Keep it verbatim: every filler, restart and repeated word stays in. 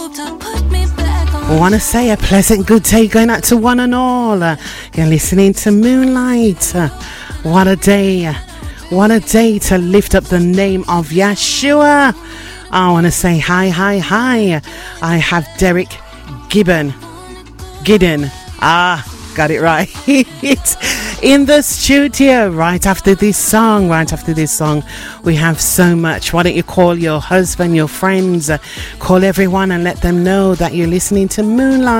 I want to say a pleasant good day going out to one and all. Uh, you're listening to Moonlight. Uh, what a day. What a day to lift up the name of Yeshua. I want to say hi, hi, hi. I have Derek Gibbon. Giddon. Ah, got it right. In the studio right after this song. Right after this song, we have so much. Why don't you call your husband, your friends, uh, call everyone and let them know that you're listening to Moonlight.